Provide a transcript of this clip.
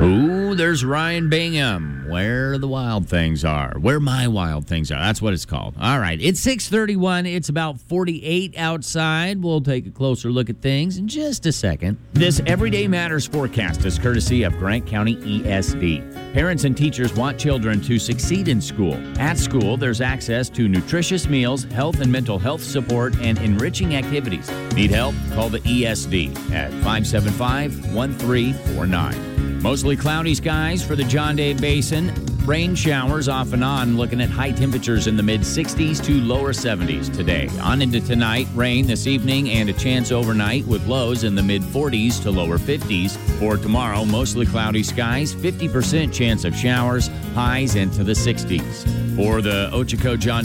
Ooh, there's Ryan Bingham. Where the wild things are. Where my wild things are. That's what it's called. All right. It's 6:31. It's about 48 outside. We'll take a closer look at things in just a second. This Everyday Matters forecast is courtesy of Grant County ESD. Parents and teachers want children to succeed in school. At school, there's access to nutritious meals, health and mental health support, and enriching activities. Need help? Call the ESD at 575-1349. Mostly cloudy skies for the John Day Basin. Rain showers off and on, looking at high temperatures in the mid-60s to lower 70s today. On into tonight, rain this evening and a chance overnight with lows in the mid-40s to lower 50s. For tomorrow, mostly cloudy skies, 50% chance of showers, highs into the 60s. For the Ochoco John